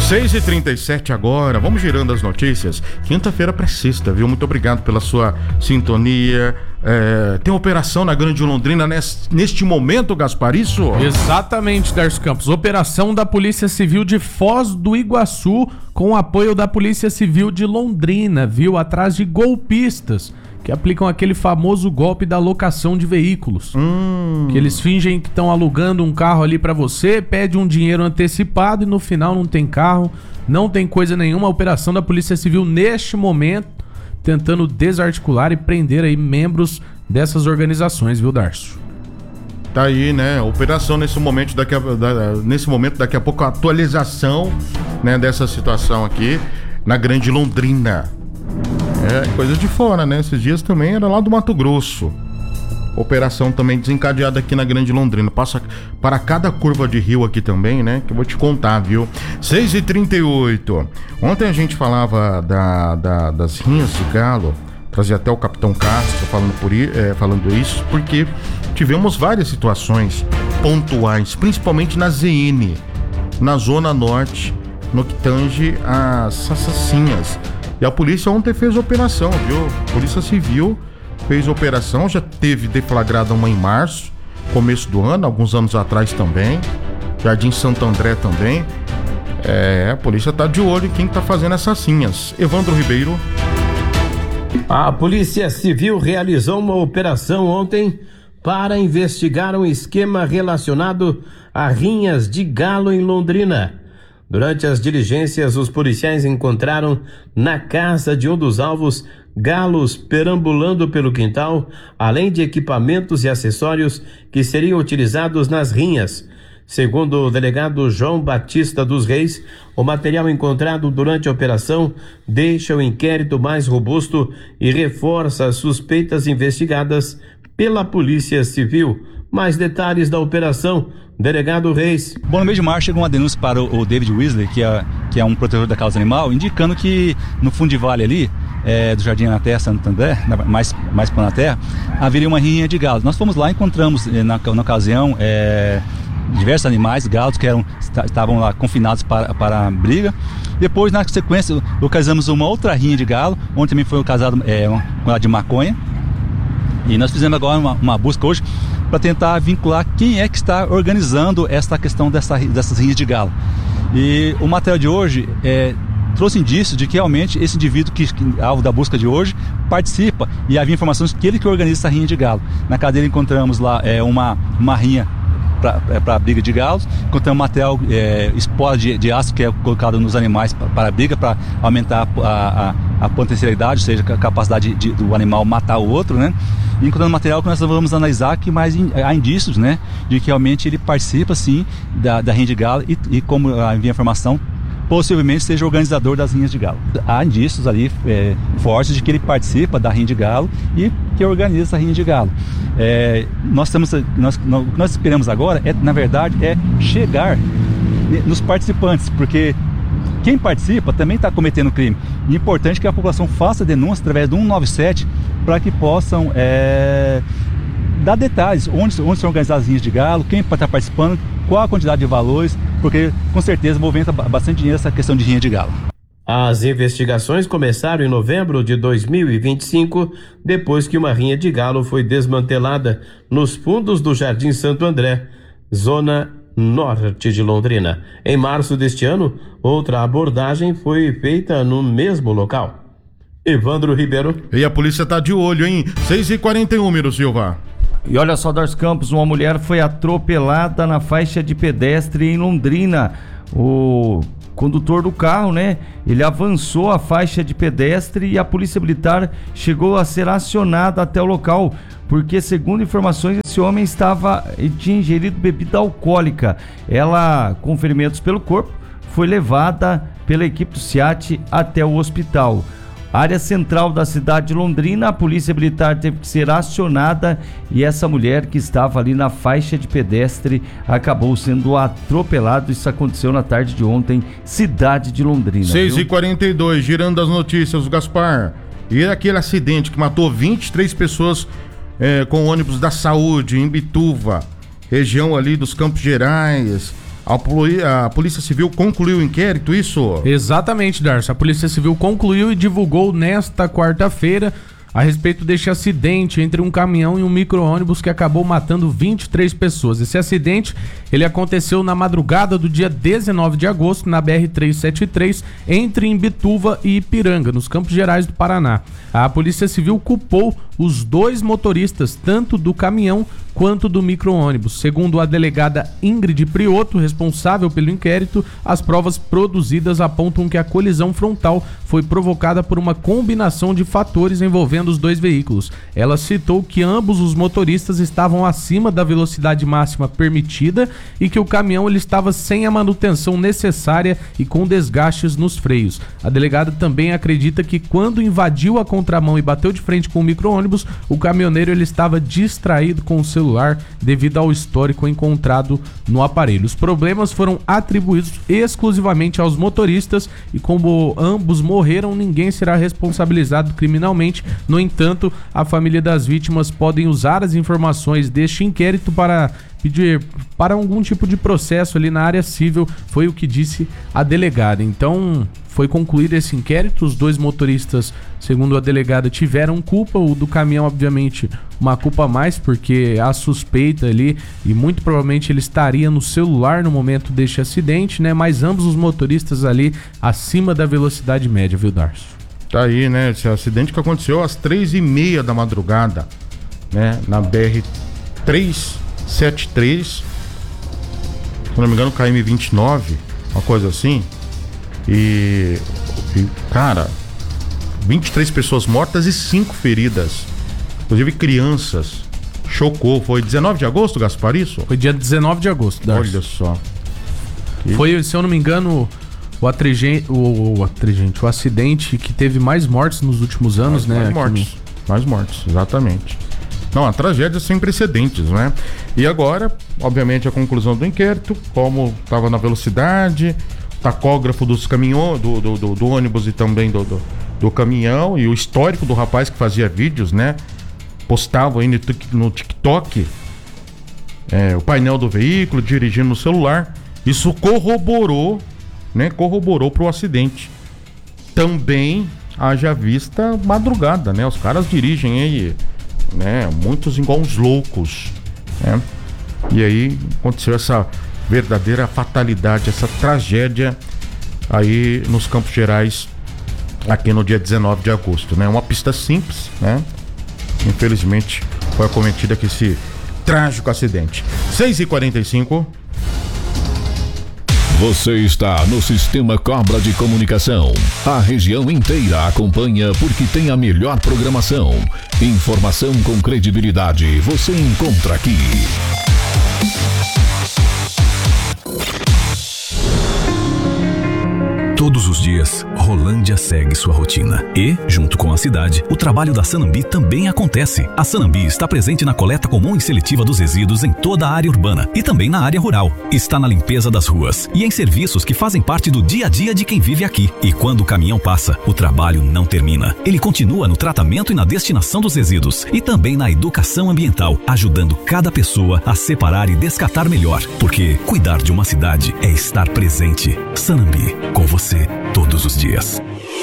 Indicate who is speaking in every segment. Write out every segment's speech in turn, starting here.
Speaker 1: 6h37 agora, vamos girando as notícias. Quinta-feira para sexta, viu? Muito obrigado pela sua sintonia. Tem operação na Grande Londrina neste momento, Gaspar, isso?
Speaker 2: Exatamente, Darcio Campos. Operação da Polícia Civil de Foz do Iguaçu com o apoio da Polícia Civil de Londrina, viu? Atrás de golpistas que aplicam aquele famoso golpe da locação de veículos. Que eles fingem que estão alugando um carro ali pra você, pede um dinheiro antecipado e no final não tem carro, não tem coisa nenhuma. A operação da Polícia Civil neste momento tentando desarticular e prender aí membros dessas organizações, viu, Darcio?
Speaker 1: Tá aí, né? Operação nesse momento, daqui a pouco a atualização, né, dessa situação aqui na Grande Londrina. Coisa de fora, né? Esses dias também era lá do Mato Grosso. Operação também desencadeada aqui na Grande Londrina. Passa para cada curva de rio aqui também, né? Que eu vou te contar, viu? 6h38. Ontem a gente falava das rinhas de galo. Trazia até o Capitão Castro falando isso, porque tivemos várias situações pontuais, principalmente na ZN, na Zona Norte, no que tange as assassinas. E a polícia ontem fez operação, viu? Polícia Civil fez operação, já teve deflagrada uma em março, começo do ano, alguns anos atrás também. Jardim Santo André também. A polícia tá de olho em quem tá fazendo essas rinhas. Evandro Ribeiro.
Speaker 3: A Polícia Civil realizou uma operação ontem para investigar um esquema relacionado a rinhas de galo em Londrina. Durante as diligências, os policiais encontraram na casa de um dos alvos galos perambulando pelo quintal, além de equipamentos e acessórios que seriam utilizados nas rinhas. Segundo o delegado João Batista dos Reis, o material encontrado durante a operação deixa o inquérito mais robusto e reforça as suspeitas investigadas pela Polícia Civil. Mais detalhes da operação, delegado Reis.
Speaker 4: Bom, no mês de março chegou uma denúncia para o David Weasley, que é um protetor da causa animal, indicando que no fundo de vale ali, do Jardim Anaterra, Santo André, mais para na terra, haveria uma rinha de galos. Nós fomos lá e encontramos na ocasião diversos animais, galos que estavam lá confinados para a briga. Depois, na sequência, localizamos uma outra rinha de galo, onde também foi localizado uma de maconha. E nós fizemos agora uma busca hoje para tentar vincular quem é que está organizando essa questão dessas rinhas de galo. E o material de hoje trouxe indícios de que realmente esse indivíduo que alvo da busca de hoje participa, e havia informações que ele que organiza essa rinha de galo. Na cadeira encontramos lá uma rinha para a briga de galos, encontramos material espora de aço que é colocado nos animais para a briga, para aumentar a potencialidade, ou seja, a capacidade do animal matar o outro, né? E encontrando material que nós vamos analisar, que mais há indícios, né, de que realmente ele participa sim da rinha de galo e como havia informação, possivelmente seja o organizador das rinhas de galo. Há indícios ali fortes de que ele participa da rinha de galo e que organiza essa rinha de galo. O que nós esperamos agora na verdade, chegar nos participantes, porque quem participa também está cometendo crime. E é importante que a população faça denúncia através do 197 para que possam dar detalhes, onde são organizadas as rinhas de galo, quem está participando, qual a quantidade de valores, porque com certeza movimenta bastante dinheiro essa questão de rinha de galo.
Speaker 3: As investigações começaram em novembro de 2025, depois que uma rinha de galo foi desmantelada nos fundos do Jardim Santo André, zona norte de Londrina. Em março deste ano, outra abordagem foi feita no mesmo local. Evandro Ribeiro.
Speaker 1: E a polícia tá de olho, hein? 6h41, Miro Silva.
Speaker 5: E olha só, Darcio Campos, uma mulher foi atropelada na faixa de pedestre em Londrina. O condutor do carro, né? Ele avançou a faixa de pedestre e a polícia militar chegou a ser acionada até o local, porque, segundo informações, esse homem tinha ingerido bebida alcoólica. Ela, com ferimentos pelo corpo, foi levada pela equipe do SEAT até o hospital. Área central da cidade de Londrina, a polícia militar teve que ser acionada e essa mulher que estava ali na faixa de pedestre acabou sendo atropelada. Isso aconteceu na tarde de ontem, cidade de Londrina.
Speaker 1: 6h42, girando as notícias, o Gaspar. E aquele acidente que matou 23 pessoas com ônibus da saúde em Bituva, região ali dos Campos Gerais. A Polícia Civil concluiu o inquérito, isso?
Speaker 2: Exatamente, Darcio. A Polícia Civil concluiu e divulgou nesta quarta-feira a respeito deste acidente entre um caminhão e um micro-ônibus que acabou matando 23 pessoas. Esse acidente, ele aconteceu na madrugada do dia 19 de agosto, na BR-373, entre Imbituva e Ipiranga, nos Campos Gerais do Paraná. A Polícia Civil culpou os dois motoristas, tanto do caminhão quanto do micro-ônibus. Segundo a delegada Ingrid Priotto, responsável pelo inquérito, as provas produzidas apontam que a colisão frontal foi provocada por uma combinação de fatores envolvendo os dois veículos. Ela citou que ambos os motoristas estavam acima da velocidade máxima permitida e que o caminhão ele estava sem a manutenção necessária e com desgastes nos freios. A delegada também acredita que quando invadiu a contramão e bateu de frente com o micro-ônibus, o caminhoneiro ele estava distraído com o celular devido ao histórico encontrado no aparelho. Os problemas foram atribuídos exclusivamente aos motoristas e como ambos morreram, ninguém será responsabilizado criminalmente. No entanto, a família das vítimas podem usar as informações deste inquérito para pedir para algum tipo de processo ali na área civil, foi o que disse a delegada. Então, foi concluído esse inquérito, os dois motoristas, segundo a delegada, tiveram culpa, o do caminhão, obviamente, uma culpa a mais, porque a suspeita ali, e muito provavelmente ele estaria no celular no momento deste acidente, né? Mas ambos os motoristas ali acima da velocidade média, viu, Darcio?
Speaker 1: Tá aí, né? Esse acidente que aconteceu às 3h30 da madrugada, né? Na BR-373, se não me engano, KM-29, uma coisa assim. E cara, 23 pessoas mortas e 5 feridas, inclusive crianças. Chocou. Foi 19 de agosto, Gaspar, isso?
Speaker 2: Foi dia 19 de agosto, Darcio.
Speaker 1: Olha só.
Speaker 2: Foi, se eu não me engano, o acidente que teve mais mortes nos últimos anos, né?
Speaker 1: Mais mortes, exatamente. Não, a tragédia sem precedentes, né? E agora, obviamente, a conclusão do inquérito, como estava na velocidade, tacógrafo dos caminhões, do ônibus e também do caminhão, e o histórico do rapaz que fazia vídeos, né? Postava aí no TikTok o painel do veículo, dirigindo no celular. Isso corroborou, né? Corroborou para o acidente. Também haja vista madrugada, né? Os caras dirigem aí, né? Muitos igual uns loucos, né? E aí aconteceu essa verdadeira fatalidade, essa tragédia aí nos Campos Gerais, aqui no dia 19 de agosto, né? Uma pista simples, né? Infelizmente foi acometida com esse trágico acidente. 6h45.
Speaker 6: Você está no Sistema Cobra de Comunicação. A região inteira acompanha porque tem a melhor programação. Informação com credibilidade você encontra aqui.
Speaker 7: Todos os dias, Rolândia segue sua rotina. E, junto com a cidade, o trabalho da Sanambi também acontece. A Sanambi está presente na coleta comum e seletiva dos resíduos em toda a área urbana e também na área rural. Está na limpeza das ruas e em serviços que fazem parte do dia a dia de quem vive aqui. E quando o caminhão passa, o trabalho não termina. Ele continua no tratamento e na destinação dos resíduos e também na educação ambiental, ajudando cada pessoa a separar e descartar melhor. Porque cuidar de uma cidade é estar presente. Sanambi, com você todos os dias.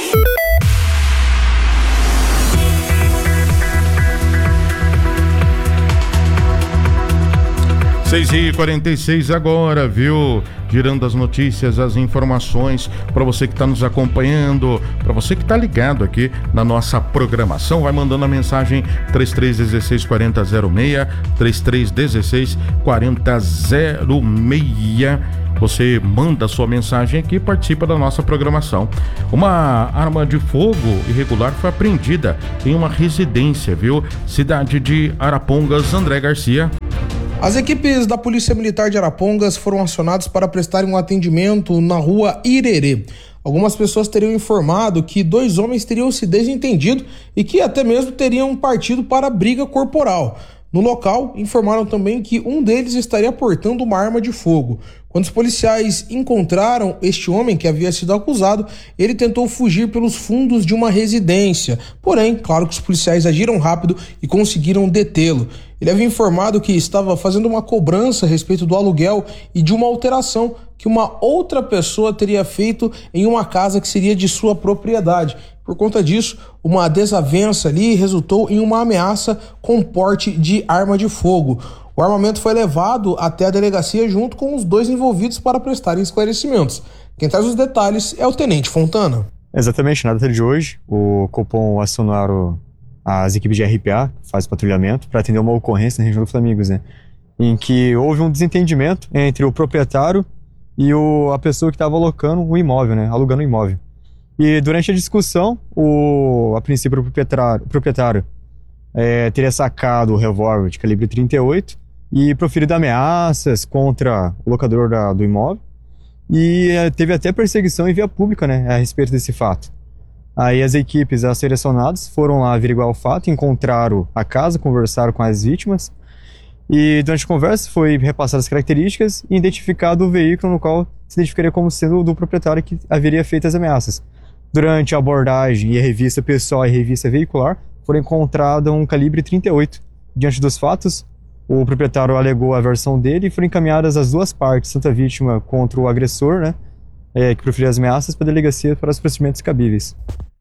Speaker 1: Seis e 46 agora, viu? Girando as notícias, as informações para você que está nos acompanhando, para você que está ligado aqui na nossa programação, vai mandando a mensagem 3316-4006, 3316-4006. Você manda a sua mensagem aqui e participa da nossa programação. Uma arma de fogo irregular foi apreendida em uma residência, viu? Cidade de Arapongas, André Garcia.
Speaker 8: As equipes da Polícia Militar de Arapongas foram acionadas para prestarem um atendimento na rua Irerê. Algumas pessoas teriam informado que 2 homens teriam se desentendido e que até mesmo teriam partido para briga corporal. No local, informaram também que um deles estaria portando uma arma de fogo. Quando os policiais encontraram este homem que havia sido acusado, ele tentou fugir pelos fundos de uma residência. Porém, claro que os policiais agiram rápido e conseguiram detê-lo. Ele havia informado que estava fazendo uma cobrança a respeito do aluguel e de uma alteração que uma outra pessoa teria feito em uma casa que seria de sua propriedade. Por conta disso, uma desavença ali resultou em uma ameaça com porte de arma de fogo. O armamento foi levado até a delegacia junto com os dois envolvidos para prestarem esclarecimentos. Quem traz os detalhes é o Tenente Fontana.
Speaker 9: Exatamente, na data de hoje, o Copom acionaram as equipes de RPA, que fazem patrulhamento, para atender uma ocorrência na região do Flamingos, né? Em que houve um desentendimento entre o proprietário e a pessoa que estava alocando o imóvel, né? Alugando o imóvel. E durante a discussão, a princípio o proprietário teria sacado o revólver de calibre 38 e proferido ameaças contra o locador do imóvel. E teve até perseguição em via pública, né, a respeito desse fato. Aí as equipes selecionadas foram lá averiguar o fato, encontraram a casa, conversaram com as vítimas e durante a conversa foi repassadas as características e identificado o veículo no qual se identificaria como sendo o do proprietário que haveria feito as ameaças. Durante a abordagem e a revista pessoal e a revista veicular, foram encontrado um calibre 38. Diante dos fatos, o proprietário alegou a versão dele e foram encaminhadas as duas partes, tanto a vítima contra o agressor, né, que proferiu as ameaças, para a delegacia para os procedimentos cabíveis.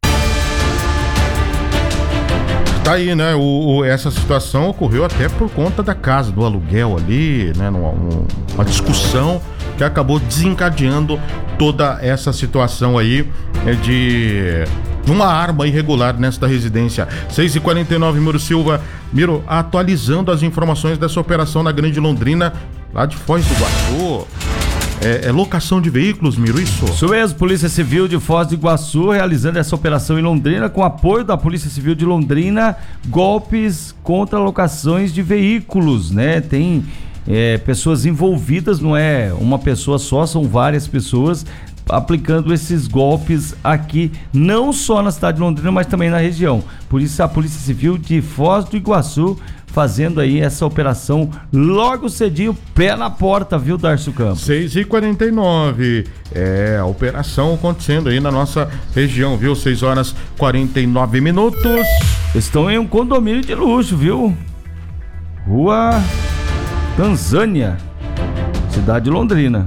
Speaker 1: Tá aí, né? Essa situação ocorreu até por conta da casa, do aluguel ali, né? Uma discussão que acabou desencadeando toda essa situação aí de uma arma irregular nesta residência. 6h49, Miro Silva. Miro, atualizando as informações dessa operação na Grande Londrina, lá de Foz do Iguaçu. É locação de veículos, Miro, isso?
Speaker 5: Isso mesmo, Polícia Civil de Foz do Iguaçu realizando essa operação em Londrina com apoio da Polícia Civil de Londrina, golpes contra locações de veículos, né? Tem pessoas envolvidas, não é uma pessoa só, são várias pessoas aplicando esses golpes aqui, não só na cidade de Londrina, mas também na região. Por isso a Polícia Civil de Foz do Iguaçu fazendo aí essa operação logo cedinho, pé na porta, viu, Darcio Campos?
Speaker 1: 6h49, a operação acontecendo aí na nossa região, viu? 6h49.
Speaker 5: Estão em um condomínio de luxo, viu? Rua Tanzânia, cidade de Londrina.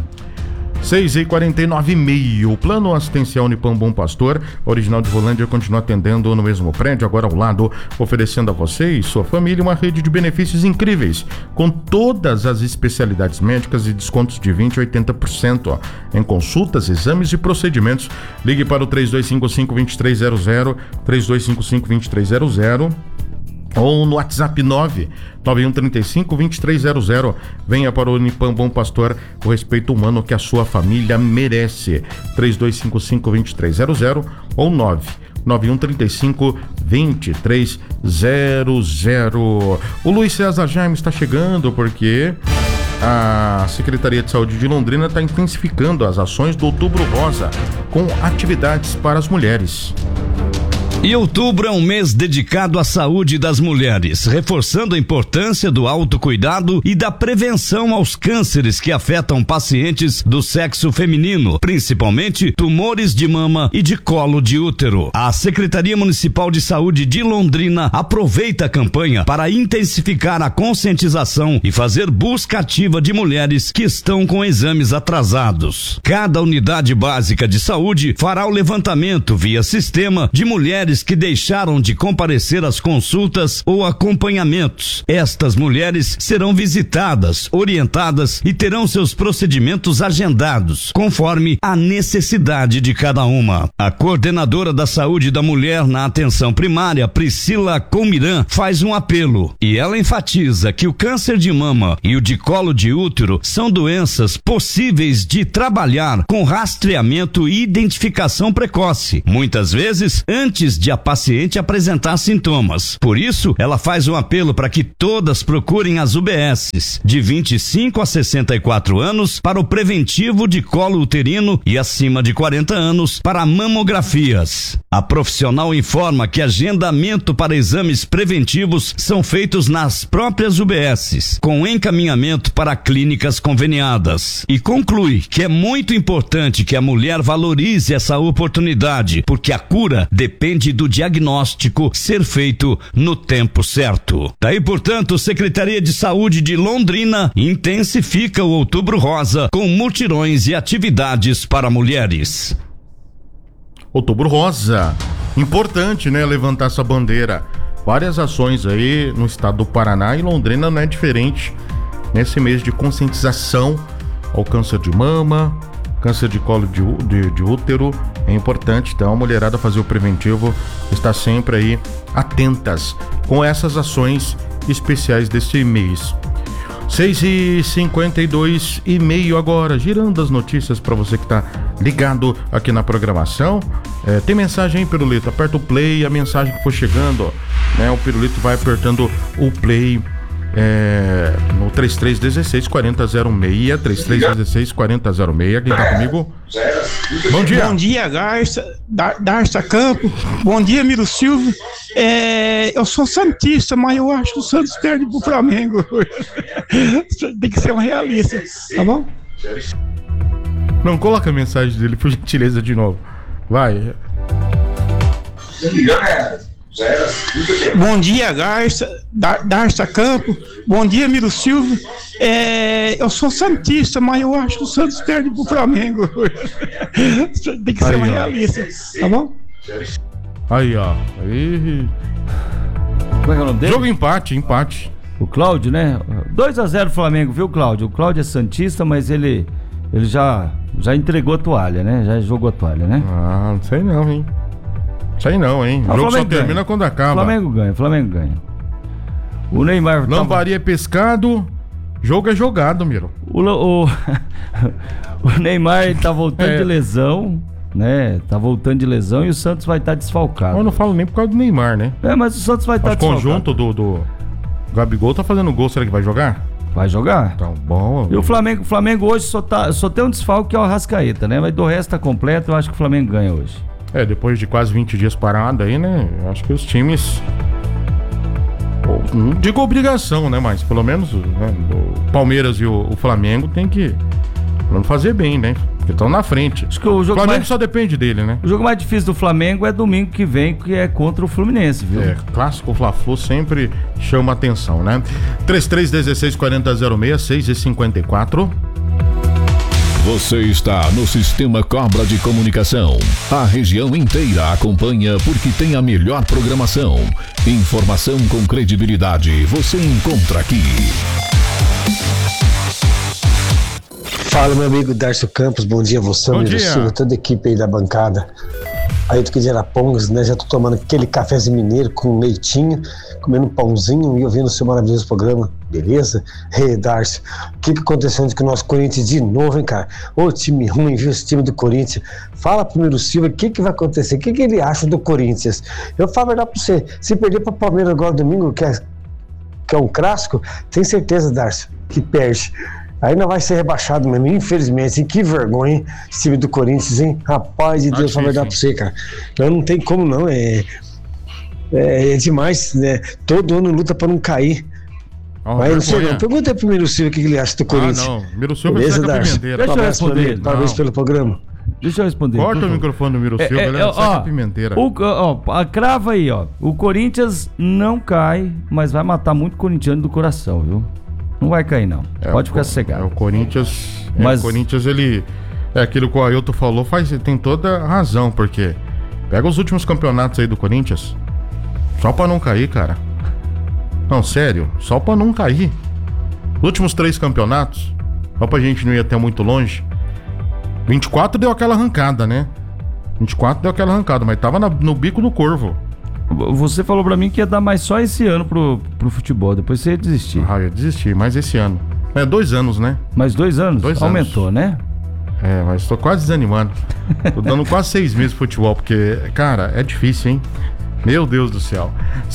Speaker 1: 6h49, o plano assistencial Unipam Bom Pastor, original de Rolândia, continua atendendo no mesmo prédio, agora ao lado, oferecendo a você e sua família uma rede de benefícios incríveis, com todas as especialidades médicas e descontos de 20% a 80%, em consultas, exames e procedimentos. Ligue para o 3255-2300, 3255-2300, ou no WhatsApp 99135-2300. Venha para o Unipam Bom Pastor, o respeito humano que a sua família merece. 3255-2300 ou 99135-2300. O Luiz César Jaime está chegando porque a Secretaria de Saúde de Londrina está intensificando as ações do Outubro Rosa com atividades para as mulheres.
Speaker 10: E outubro é um mês dedicado à saúde das mulheres, reforçando a importância do autocuidado e da prevenção aos cânceres que afetam pacientes do sexo feminino, principalmente tumores de mama e de colo de útero. A Secretaria Municipal de Saúde de Londrina aproveita a campanha para intensificar a conscientização e fazer busca ativa de mulheres que estão com exames atrasados. Cada unidade básica de saúde fará o levantamento via sistema de mulheres que deixaram de comparecer às consultas ou acompanhamentos. Estas mulheres serão visitadas, orientadas e terão seus procedimentos agendados, conforme a necessidade de cada uma. A coordenadora da saúde da mulher na atenção primária, Priscila Comiran, faz um apelo e ela enfatiza que o câncer de mama e o de colo de útero são doenças possíveis de trabalhar com rastreamento e identificação precoce, muitas vezes antes de a paciente apresentar sintomas. Por isso, ela faz um apelo para que todas procurem as UBSs de 25 a 64 anos para o preventivo de colo uterino e acima de 40 anos para mamografias. A profissional informa que agendamento para exames preventivos são feitos nas próprias UBSs, com encaminhamento para clínicas conveniadas. E conclui que é muito importante que a mulher valorize essa oportunidade, porque a cura depende necessidade do diagnóstico ser feito no tempo certo. Daí, portanto, Secretaria de Saúde de Londrina intensifica o Outubro Rosa com mutirões e atividades para mulheres.
Speaker 1: Outubro Rosa, importante, né, levantar essa bandeira. Várias ações aí no estado do Paraná, e Londrina não é diferente nesse mês de conscientização ao câncer de mama, câncer de colo de útero. É importante, então, a mulherada fazer o preventivo, estar sempre aí atentas com essas ações especiais desse mês. 6h52 e meio agora, girando as notícias para você que tá ligado aqui na programação. Tem mensagem aí, Pirulito? Aperta o play, a mensagem que for chegando, né? O Pirulito vai apertando o play no 3316-4006, 3316-4006. Quem tá comigo? Bom dia.
Speaker 11: Bom dia, Darça Campos. Bom dia, Miro Silva. Eu sou santista, mas eu acho que o Santos perde pro Flamengo. Tem que ser um realista, tá bom?
Speaker 1: Não, coloca a mensagem dele, por gentileza, de novo. Vai.
Speaker 11: Bom dia, Darça Campos. Bom dia, Miro Silva. Eu sou santista, mas eu acho que o Santos perde pro Flamengo. Tem que ser um realista, tá bom?
Speaker 1: Aí, ó. Aí.
Speaker 5: Como é que é o nome dele?
Speaker 1: Jogo empate.
Speaker 5: O Cláudio, né? 2-0 Flamengo, viu, Cláudio? O Cláudio é santista, mas ele já entregou a toalha, né? Já jogou a toalha, né?
Speaker 1: Ah, não sei não, hein? O jogo só termina quando acaba.
Speaker 5: Flamengo ganha. O Neymar...
Speaker 1: Lambaria é pescado, jogo é jogado, Miro.
Speaker 5: O Neymar, ele tá voltando de lesão, né? Tá voltando de lesão e o Santos vai estar desfalcado.
Speaker 1: Eu não falo nem por causa do Neymar, né?
Speaker 5: Mas o Santos vai estar desfalcado.
Speaker 1: O conjunto do Gabigol tá fazendo gol, será que vai jogar?
Speaker 5: Vai jogar.
Speaker 1: Então, bom.
Speaker 5: E o Flamengo hoje só tem um desfalque, que é o Arrascaeta, né? Mas do resto tá completo, eu acho que o Flamengo ganha hoje.
Speaker 1: Depois de quase 20 dias parado aí, né? Eu acho que os times... Não digo obrigação, né? Mas pelo menos, né, o Palmeiras e o Flamengo tem que fazer bem, né? Porque estão na frente.
Speaker 5: Acho que o
Speaker 1: Flamengo só depende dele, né?
Speaker 5: O jogo mais difícil do Flamengo é domingo que vem, que é contra o Fluminense, viu?
Speaker 1: Clássico Fla-Flu sempre chama atenção, né? 3316-4006, 6h54.
Speaker 6: Você está no Sistema Cobra de Comunicação. A região inteira acompanha porque tem a melhor programação. Informação com credibilidade você encontra aqui.
Speaker 12: Fala, meu amigo Darcio Campos, bom dia a você,
Speaker 1: bom
Speaker 12: Miro Silva, toda a equipe aí da bancada. Aí do que de Arapongas, né? Já tô tomando aquele cafezinho mineiro com leitinho, comendo um pãozinho e ouvindo o seu maravilhoso programa, beleza? Darcio, o que aconteceu com o nosso Corinthians de novo, hein, cara? Ô, time ruim, viu? Esse time do Corinthians. Fala pro Miro Silva o que vai acontecer, o que ele acha do Corinthians. Eu falo a verdade pra você, se perder pra Palmeiras agora domingo, que é um clássico, tem certeza, Darcio, que perde. Aí não vai ser rebaixado mesmo, infelizmente. Que vergonha, hein? Esse time do Corinthians, hein? Rapaz de Deus, fala a verdade pra você, cara. Não tem como não, é demais, né? Todo ano luta pra não cair. Mas não sei não. Pergunta aí pro Miro Silva o que ele acha do Corinthians.
Speaker 1: Não, Miro Silva é pimenteira.
Speaker 5: Deixa eu responder.
Speaker 12: Parabéns pelo programa.
Speaker 5: Deixa eu responder.
Speaker 1: Corta o microfone do Miro Silva, ele é saca pimenteira.
Speaker 5: Crava aí, ó. O Corinthians não cai, mas vai matar muito corintiano do coração, viu? Não vai cair, não. Pode ficar sossegado.
Speaker 1: O Corinthians. O Corinthians, ele. Aquilo que o Ailton falou, tem toda a razão, porque pega os últimos campeonatos aí do Corinthians. Só pra não cair, cara. Não, sério, só pra não cair. Os últimos 3 campeonatos, só pra gente não ir até muito longe. 24 deu aquela arrancada, né? 24 deu aquela arrancada, mas tava no bico do corvo.
Speaker 5: Você falou pra mim que ia dar mais só esse ano pro futebol, depois você ia desistir.
Speaker 1: Eu ia desistir, mas esse ano. 2 anos, né?
Speaker 5: Mais 2 anos?
Speaker 1: 2
Speaker 5: Aumentou,
Speaker 1: anos.
Speaker 5: Né?
Speaker 1: Mas tô quase desanimando. Tô dando quase 6 meses de futebol, porque, cara, é difícil, hein? Meu Deus do céu.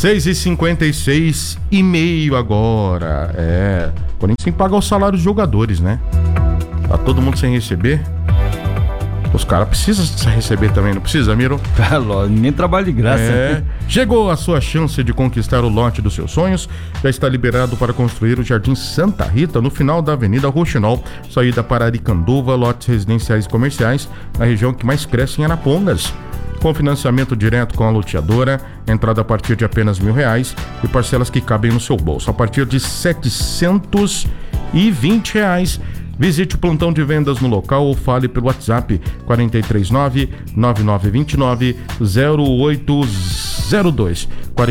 Speaker 1: 6h56 e meio agora. O Corinthians tem que pagar o salário dos jogadores, né? Tá todo mundo sem receber. Os caras precisam receber também, não precisa, Miro?
Speaker 5: Nem trabalho de graça.
Speaker 1: Chegou a sua chance de conquistar o lote dos seus sonhos. Já está liberado para construir o Jardim Santa Rita, no final da Avenida Rouxinol, saída para Aricanduva, lotes residenciais e comerciais, na região que mais cresce em Arapongas. com financiamento direto com a loteadora, entrada a partir de apenas R$1.000 e parcelas que cabem no seu bolso a partir de R$720. Visite o plantão de vendas no local ou fale pelo WhatsApp 439-9929-0802.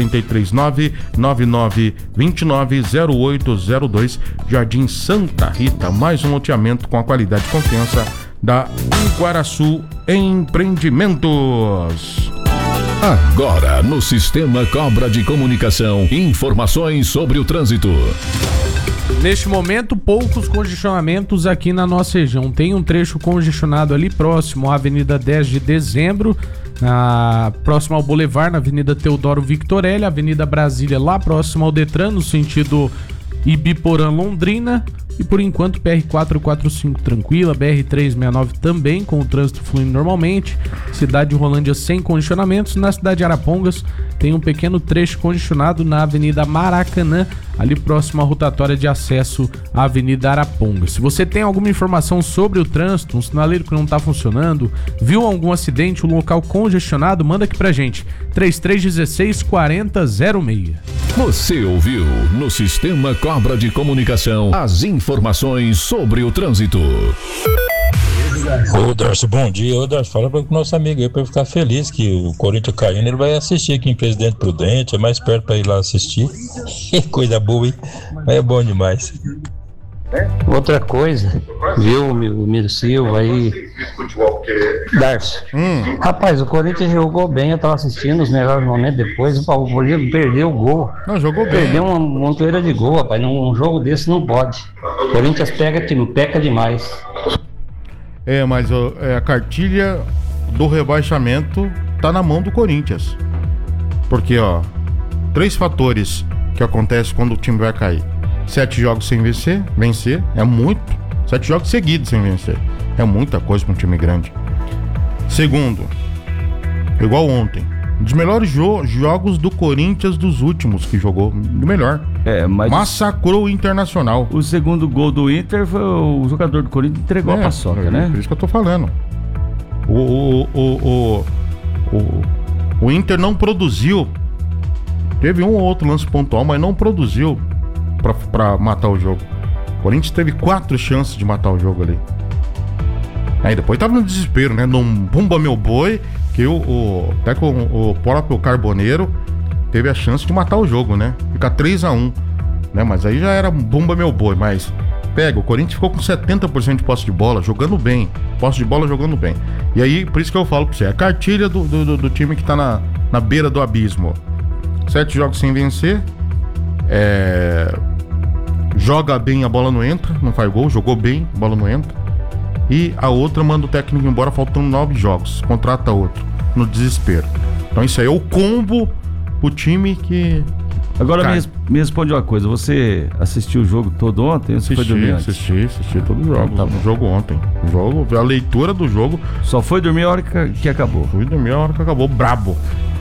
Speaker 1: 439-9929-0802. Jardim Santa Rita, mais um loteamento com a qualidade e confiança da Iguaraçu Empreendimentos.
Speaker 6: Agora no Sistema Cobra de Comunicação, informações sobre o trânsito.
Speaker 2: Neste momento, poucos congestionamentos aqui na nossa região. Tem um trecho congestionado ali próximo à Avenida 10 de Dezembro, próximo ao Boulevard, na Avenida Teodoro Victorelli, Avenida Brasília, lá próximo ao Detran, no sentido Ibiporã, Londrina. E por enquanto, PR-445 tranquila, BR-369 também com o trânsito fluindo normalmente. Cidade de Rolândia sem congestionamentos. Na cidade de Arapongas tem um pequeno trecho congestionado na Avenida Maracanã, ali próximo à rotatória de acesso à Avenida Arapongas. Se você tem alguma informação sobre o trânsito, um sinaleiro que não está funcionando, viu algum acidente, um local congestionado, manda aqui pra gente. 3316-4006.
Speaker 6: Você ouviu no Sistema Cobra de Comunicação as informações sobre o trânsito.
Speaker 13: Ô Darcy, bom dia. Ô Darcy, fala para o nosso amigo aí para ficar feliz que o Corinthians caindo, ele vai assistir aqui em Presidente Prudente, é mais perto para ir lá assistir. Que coisa boa, hein? Mas é bom demais.
Speaker 14: Outra coisa, viu, o Miro Silva aí, Darcy, rapaz, o Corinthians jogou bem, eu tava assistindo os melhores momentos, depois o Bolívar perdeu o gol.
Speaker 1: Não, jogou bem.
Speaker 14: Perdeu uma montoeira de gol, rapaz, num jogo desse não pode. O Corinthians peca demais.
Speaker 1: Mas a cartilha do rebaixamento tá na mão do Corinthians. Porque, 3 fatores que acontecem quando o time vai cair. 7 jogos sem vencer é muito. 7 jogos seguidos sem vencer é muita coisa para um time grande. Segundo, igual ontem, um dos melhores jogos do Corinthians dos últimos que jogou, do melhor.
Speaker 5: Mas
Speaker 1: massacrou o Internacional.
Speaker 5: O segundo gol do Inter foi o jogador do Corinthians entregou a paçoca, né?
Speaker 1: Por isso que eu tô falando. O Inter não produziu. Teve um ou outro lance pontual, mas não produziu pra matar o jogo. O Corinthians teve 4 chances de matar o jogo ali. Aí depois tava no desespero, né? Num bumba meu boi, que até com o próprio Carboneiro teve a chance de matar o jogo, né? Ficar 3-1, né? Mas aí já era bumba meu boi, mas o Corinthians ficou com 70% de posse de bola, jogando bem. Posse de bola jogando bem. E aí, por isso que eu falo pra você, a cartilha do time que tá na beira do abismo. 7 jogos sem vencer, joga bem, a bola não entra, não faz gol, jogou bem, a bola não entra. E a outra manda o técnico embora faltando 9 jogos, contrata outro, no desespero. Então isso aí é o combo pro time que...
Speaker 5: Agora me responde uma coisa, você assistiu o jogo todo ontem ou você foi dormir antes?
Speaker 1: Assisti todo o jogo, o jogo ontem. A leitura do jogo.
Speaker 5: Só foi dormir a hora que acabou?
Speaker 1: Fui dormir a hora que acabou, brabo.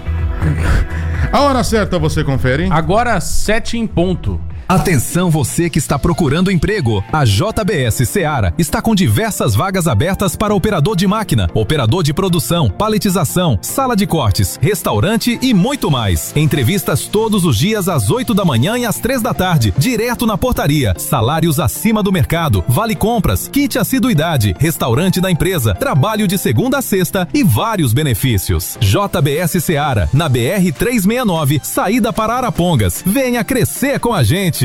Speaker 1: A hora certa você confere, hein?
Speaker 2: Agora 7 em ponto.
Speaker 7: Atenção você que está procurando emprego. A JBS Seara está com diversas vagas abertas para operador de máquina, operador de produção, paletização, sala de cortes, restaurante e muito mais. Entrevistas todos os dias às 8 da manhã e às 3 da tarde, direto na portaria. Salários acima do mercado, vale compras, kit assiduidade, restaurante da empresa, trabalho de segunda a sexta e vários benefícios. JBS Seara, na BR 369, saída para Arapongas. Venha crescer com a gente.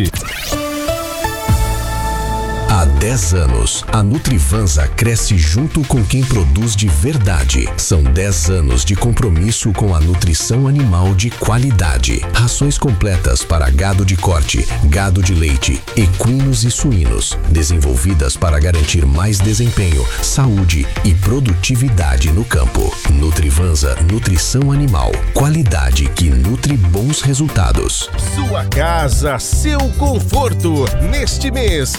Speaker 15: Há 10 anos, a Nutrivansa cresce junto com quem produz de verdade. São 10 anos de compromisso com a nutrição animal de qualidade. Rações completas para gado de corte, gado de leite, equinos e suínos. Desenvolvidas para garantir mais desempenho, saúde e produtividade no campo. Nutrivansa Nutrição Animal. Qualidade que nutre bons resultados.
Speaker 16: Sua casa, seu conforto. Neste mês,